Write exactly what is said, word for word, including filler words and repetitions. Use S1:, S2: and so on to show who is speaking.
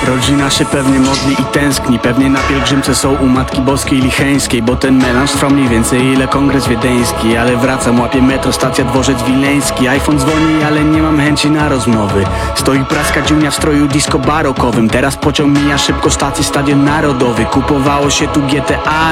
S1: Rodzina się pewnie modli i tęskni, pewnie na pielgrzymce są u Matki Boskiej Licheńskiej, bo ten melanż trwa mniej więcej ile kongres wiedeński. Ale wracam, łapię metro, stacja dworzec wileński. iPhone dzwoni, ale nie mam chęci na rozmowy. Stoi praska dziunia w stroju disco barokowym. Teraz pociąg mija szybko stację Stadion Narodowy. Kupowało się tu G T A